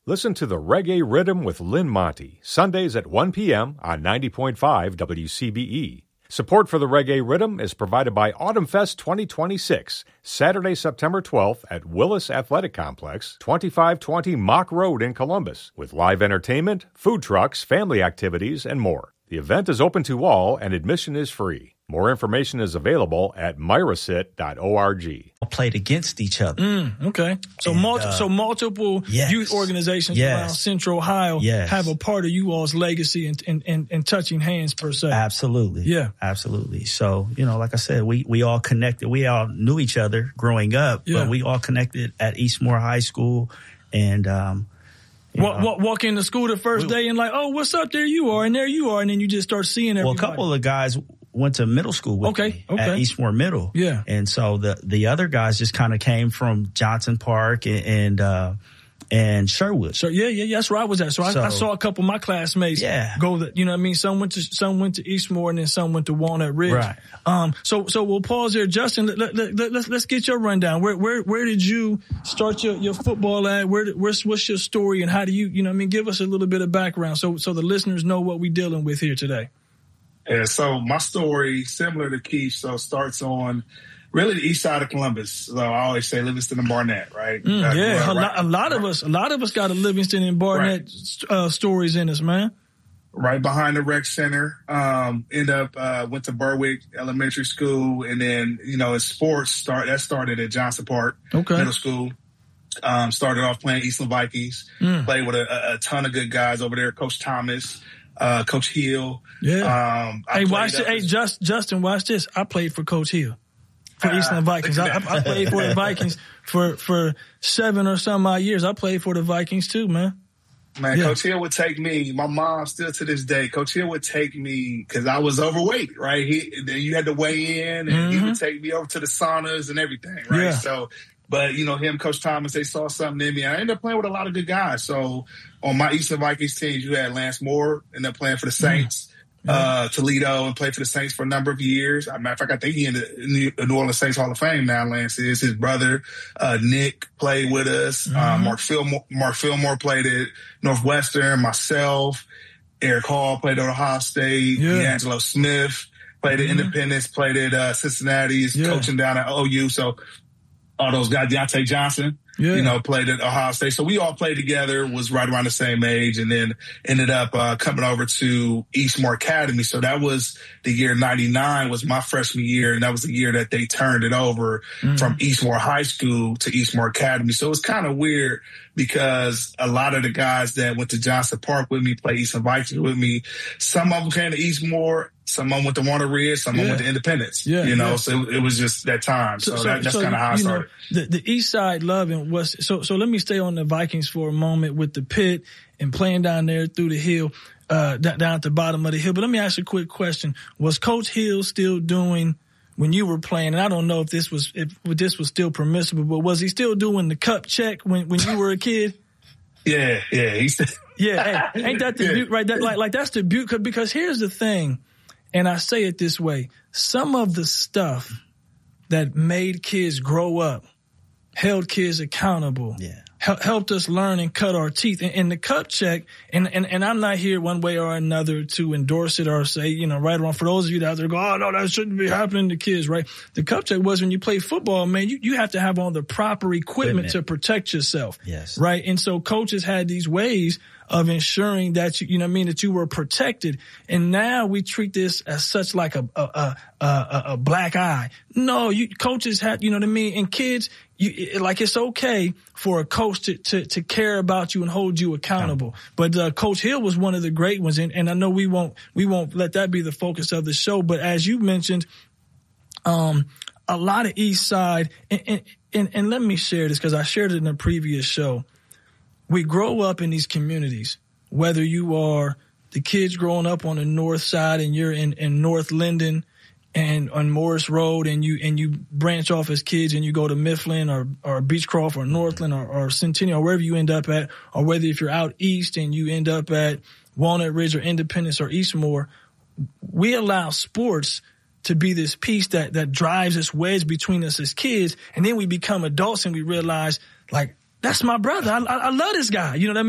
Listen to the Reggae Rhythm with Lynn Monty, Sundays at 1 p.m. on 90.5 WCBE. Support for the Reggae Rhythm is provided by Autumn Fest 2026, Saturday, September 12th at Willis Athletic Complex, 2520 Mock Road in Columbus, with live entertainment, food trucks, family activities, and more. The event is open to all and admission is free. More information is available at myrasit.org. Played against each other. Okay. So multiple youth organizations around Central Ohio have a part of you all's legacy and touching hands per se. Absolutely. Yeah. Absolutely. So, like I said, we all connected. We all knew each other growing up, but we all connected at Eastmoor High School. And, walk into school the first day and like, oh, what's up? There you are. And there you are. And then you just start seeing everybody. Well, a couple of guys went to middle school with me at Eastmoor Middle. Yeah. And so the other guys just kind of came from Johnson Park and Sherwood. So yeah, that's where I was at. So I saw a couple of my classmates go some went to Eastmoor and then some went to Walnut Ridge. Right. So we'll pause there. Justin, let's get your rundown. Where did you start your football at? What's your story and how do you give us a little bit of background so the listeners know what we're dealing with here today. Yeah, so my story, similar to Keith, starts on really the east side of Columbus. So I always say Livingston and Barnett, right? A lot of us got a Livingston and Barnett stories in us, man. Right behind the rec center. Went to Berwick Elementary School, and then in sports started at Johnson Park Middle School. Started off playing Eastland Vikings. Played with a ton of good guys over there. Coach Thomas. Coach Hill. Yeah. Justin, watch this. I played for Coach Hill for Eastland Vikings. I played for the Vikings for 7 or some odd years. I played for the Vikings too, man. Coach Hill would take me. My mom still to this day. Coach Hill would take me because I was overweight, right? You had to weigh in, and he would take me over to the saunas and everything, right? Yeah. So. But, him, Coach Thomas, they saw something in me. I ended up playing with a lot of good guys. So on my Eastern Vikings teams, you had Lance Moore, ended up playing for the Saints, Toledo, and played for the Saints for a number of years. As a matter of fact, I think he in the New Orleans Saints Hall of Fame now, Lance is. His brother, Nick, played with us. Mark Fillmore played at Northwestern. Myself, Eric Hall played at Ohio State. D'Angelo Smith played at Independence, played at Cincinnati, coaching down at OU. So all those guys, Deontay Johnson, played at Ohio State. So we all played together, was right around the same age, and then ended up coming over to Eastmoor Academy. So that was the year 99 was my freshman year, and that was the year that they turned it over from Eastmoor High School to Eastmoor Academy. So it was kind of weird because a lot of the guys that went to Johnson Park with me, played Eastern Vikings with me, some of them came to Eastmoor, some of them went to Walnut Ridge, some of them went to Independence, so it was just that time. So that's kind of how I started. The East Side loving was, so let me stay on the Vikings for a moment with the pit and playing down there through the hill, down at the bottom of the hill. But let me ask you a quick question. Was Coach Hill still doing, when you were playing, and I don't know if this was still permissible, but was he still doing the cup check when you were a kid? Yeah. Ain't that the beaut, right? That, that's the beaut, because here's the thing. And I say it this way. Some of the stuff that made kids grow up, held kids accountable, helped us learn and cut our teeth. And the cup check, and I'm not here one way or another to endorse it or say, right or wrong. For those of you that out there go, oh, no, that shouldn't be happening to kids, right? The cup check was when you play football, man, you have to have all the proper equipment to protect yourself. Yes. Right? And so coaches had these ways of ensuring that that you were protected. And now we treat this as such like a black eye. No, coaches have, and kids, it's okay for a coach to care about you and hold you accountable. But Coach Hill was one of the great ones, and I know we won't let that be the focus of the show. But as you mentioned, a lot of East Side, and let me share this because I shared it in a previous show. We grow up in these communities, whether you are the kids growing up on the north side and you're in North Linden and on Morris Road and you branch off as kids and you go to Mifflin or Beechcroft or Northland or Centennial or wherever you end up at, or whether if you're out east and you end up at Walnut Ridge or Independence or Eastmoor, we allow sports to be this piece that drives this wedge between us as kids. And then we become adults and we realize, like, that's my brother. I love this guy. You know what I mean?